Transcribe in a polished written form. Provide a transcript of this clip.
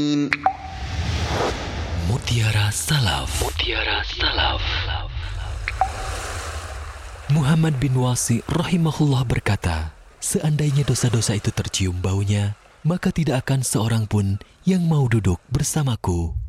Mutiara Salaf. Mutiara Salaf. Muhammad bin Wasi rahimahullah berkata, seandainya dosa-dosa itu tercium baunya, maka tidak akan seorang pun yang mau duduk bersamaku.